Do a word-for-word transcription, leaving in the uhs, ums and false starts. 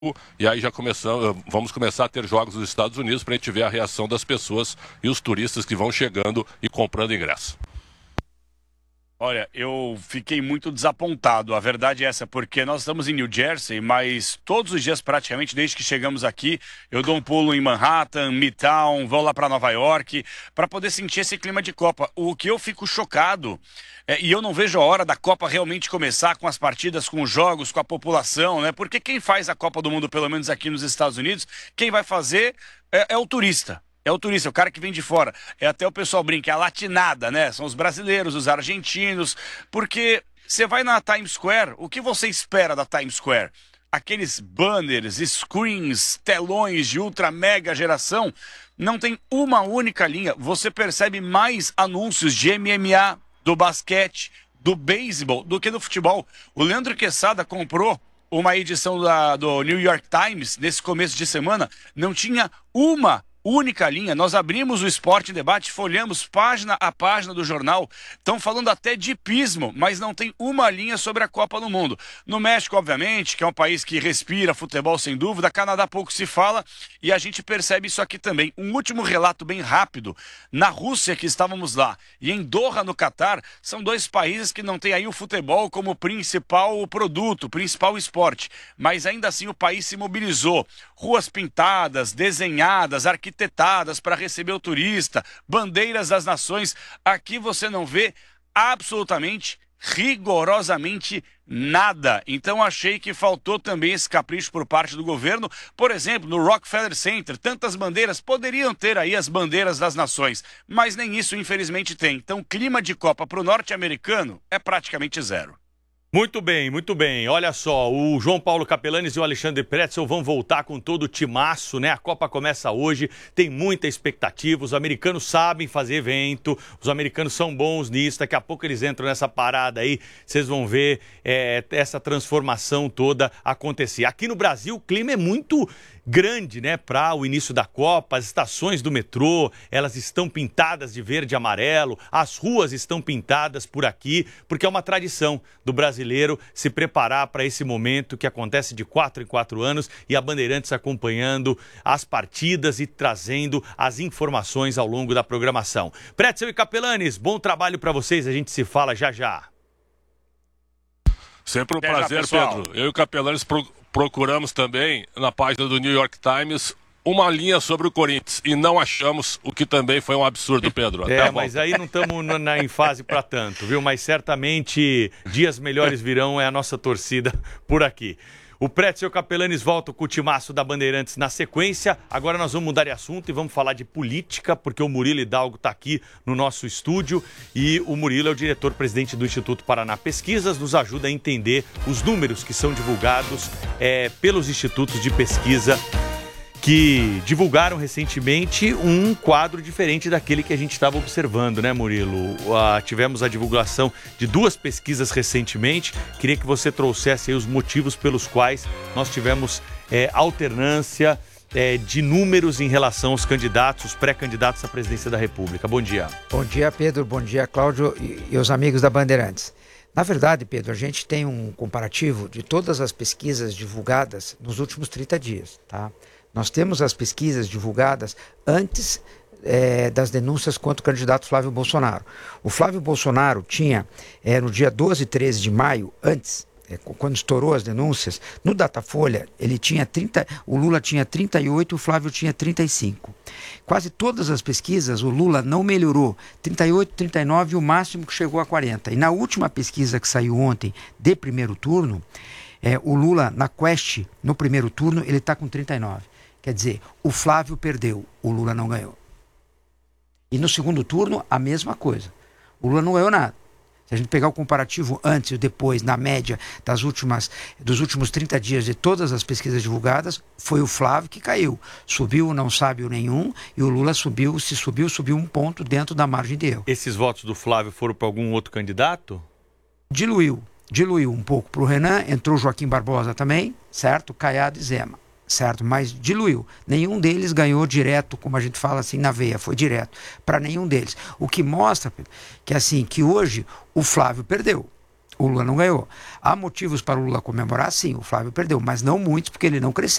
E aí já começamos, vamos começar a ter jogos nos Estados Unidos para a gente ver a reação das pessoas e os turistas que vão chegando e comprando ingresso. Olha, eu fiquei muito desapontado, a verdade é essa, porque nós estamos em New Jersey, mas todos os dias praticamente, desde que chegamos aqui, eu dou um pulo em Manhattan, Midtown, vou lá para Nova York, para poder sentir esse clima de Copa. O que eu fico chocado, é, e eu não vejo a hora da Copa realmente começar com as partidas, com os jogos, com a população, né? Porque quem faz a Copa do Mundo, pelo menos aqui nos Estados Unidos, quem vai fazer é, é o turista. É o turista, o cara que vem de fora. É até o pessoal brinca, é a latinada, né? São os brasileiros, os argentinos. Porque você vai na Times Square, o que você espera da Times Square? Aqueles banners, screens, telões de ultra mega geração. Não tem uma única linha. Você percebe mais anúncios de M M A, do basquete, do beisebol, do que do futebol. O Leandro Quesada comprou uma edição da, do New York Times nesse começo de semana. Não tinha uma única linha. Nós abrimos o Esporte em Debate, folhamos página a página do jornal, estão falando até de hipismo, mas não tem uma linha sobre a Copa do Mundo. No México, obviamente, que é um país que respira futebol sem dúvida, Canadá pouco se fala, e a gente percebe isso aqui também. Um último relato bem rápido, na Rússia, que estávamos lá, e em Doha, no Catar, são dois países que não têm aí o futebol como principal produto, principal esporte, mas ainda assim o país se mobilizou. Ruas pintadas, desenhadas, arquiteturadas, arquitetadadas para receber o turista, bandeiras das nações. Aqui você não vê absolutamente, rigorosamente nada. Então achei que faltou também esse capricho por parte do governo. Por exemplo, no Rockefeller Center, tantas bandeiras, poderiam ter aí as bandeiras das nações, mas nem isso infelizmente tem. Então clima de Copa para o norte-americano é praticamente zero. Muito bem, muito bem. Olha só, o João Paulo Capelanes e o Alexandre Pretzel vão voltar com todo o timaço, né? A Copa começa hoje, tem muita expectativa, os americanos sabem fazer evento, os americanos são bons nisso, daqui a pouco eles entram nessa parada aí, vocês vão ver é, essa transformação toda acontecer. Aqui no Brasil o clima é muito grande, né, para o início da Copa. As estações do metrô, elas estão pintadas de verde e amarelo, as ruas estão pintadas por aqui, porque é uma tradição do brasileiro se preparar para esse momento que acontece de quatro em quatro anos, e a Bandeirantes acompanhando as partidas e trazendo as informações ao longo da programação. Pretzel e Capelanes, bom trabalho para vocês, a gente se fala já já. Sempre um Até prazer, já, Pedro. Eu e o Capelanes pro... procuramos também na página do New York Times uma linha sobre o Corinthians e não achamos, o que também foi um absurdo, Pedro. Até é, mas aí não estamos em fase para tanto, viu? Mas certamente dias melhores virão, é a nossa torcida por aqui. O Pretzel e o Capelanes voltam com o timaço da Bandeirantes na sequência. Agora nós vamos mudar de assunto e vamos falar de política, porque o Murilo Hidalgo está aqui no nosso estúdio e o Murilo é o diretor-presidente do Instituto Paraná Pesquisas, nos ajuda a entender os números que são divulgados é, pelos institutos de pesquisa que divulgaram recentemente um quadro diferente daquele que a gente estava observando, né, Murilo? Ah, tivemos a divulgação de duas pesquisas recentemente. Queria que você trouxesse aí os motivos pelos quais nós tivemos é, alternância é, de números em relação aos candidatos, os pré-candidatos à presidência da República. Bom dia. Bom dia, Pedro. Bom dia, Cláudio e, e os amigos da Bandeirantes. Na verdade, Pedro, a gente tem um comparativo de todas as pesquisas divulgadas nos últimos trinta dias, tá? Nós temos as pesquisas divulgadas antes é, das denúncias contra o candidato Flávio Bolsonaro. O Flávio Bolsonaro tinha, é, no dia doze e treze de maio, antes, é, quando estourou as denúncias, no Datafolha, ele tinha trinta, o Lula tinha trinta e oito e o Flávio tinha trinta e cinco. Quase todas as pesquisas, o Lula não melhorou, trinta e oito, trinta e nove e o máximo que chegou a quarenta. E na última pesquisa que saiu ontem, de primeiro turno, é, o Lula, na Quest, no primeiro turno, ele está com trinta e nove. Quer dizer, o Flávio perdeu, o Lula não ganhou. E no segundo turno, a mesma coisa. O Lula não ganhou nada. Se a gente pegar o comparativo antes e depois, na média das últimas, dos últimos trinta dias de todas as pesquisas divulgadas, foi o Flávio que caiu. Subiu não sabe o nenhum e o Lula subiu, se subiu, subiu um ponto dentro da margem de erro. Esses votos do Flávio foram para algum outro candidato? Diluiu. Diluiu um pouco para o Renan, entrou Joaquim Barbosa também, certo? Caiado e Zema. Certo, mas diluiu. Nenhum deles ganhou direto, como a gente fala assim, na veia, foi direto para nenhum deles. O que mostra, Pedro, que assim, que hoje o Flávio perdeu. O Lula não ganhou. Há motivos para o Lula comemorar? Sim, o Flávio perdeu, mas não muitos, porque ele não cresceu.